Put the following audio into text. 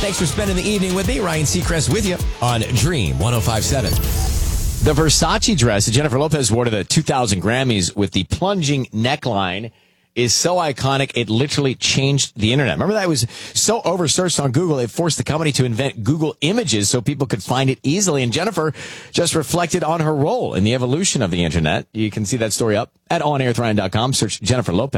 Thanks for spending the evening with me. Ryan Seacrest with you on Dream 105.7. The Versace dress that Jennifer Lopez wore to the 2000 Grammys with the plunging neckline is so iconic, it literally changed the internet. Remember that? It was so oversearched on Google, it forced the company to invent Google Images so people could find it easily. And Jennifer just reflected on her role in the evolution of the internet. You can see that story up at onairwithryan.com. Search Jennifer Lopez.